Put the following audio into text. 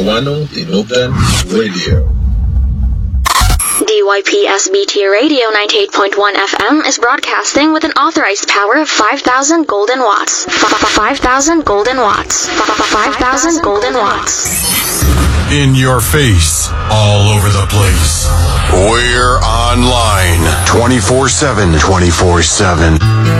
Tawanong Tinubdan Radio. DYPSBT Radio 98.1 FM is broadcasting with an authorized power of 5,000 golden watts. 5,000 golden watts. 5,000 golden watts. In your face, all over the place. We're online 24/7. 24/7.